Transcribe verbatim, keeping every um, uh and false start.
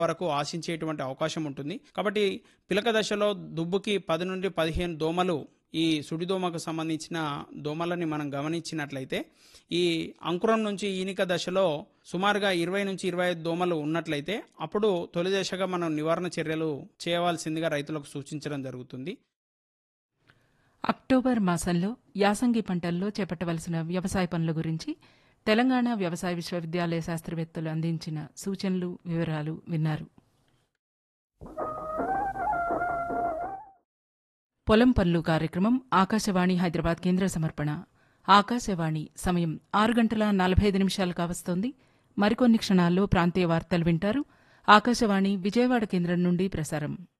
వరకు ఆశించేటువంటి అవకాశం ఉంటుంది. కాబట్టి పిలక దశలో దుబ్బుకి పది నుండి పదిహేను దోమలు ఈ సుడిదోమకు సంబంధించిన దోమలని మనం గమనించినట్లయితే ఈ అంకురం నుంచి ఈనిక దశలో సుమారుగా ఇరవై నుంచి ఇరవై ఐదు దోమలు ఉన్నట్లయితే అప్పుడు తొలి దశగా మనం నివారణ చర్యలు చేయవలసిందిగా రైతులకు సూచించడం జరుగుతుంది. అక్టోబర్ మాసంలో యాసంగి పంటల్లో చేపట్టవలసిన వ్యవసాయ పనుల గురించి తెలంగాణ వ్యవసాయ విశ్వవిద్యాలయ శాస్త్రవేత్తలు అందించిన సూచనలు వివరాలు విన్నారు. పొలం పనులు కార్యక్రమం ఆకాశవాణి హైదరాబాద్ కేంద్ర సమర్పణ. ఆకాశవాణి సమయం ఆరు గంటల నలభై ఐదు నిమిషాలు కావస్తోంది. మరికొన్ని క్షణాల్లో ప్రాంతీయ వార్తలు వింటారు. ఆకాశవాణి విజయవాడ కేంద్రం నుండి ప్రసారం.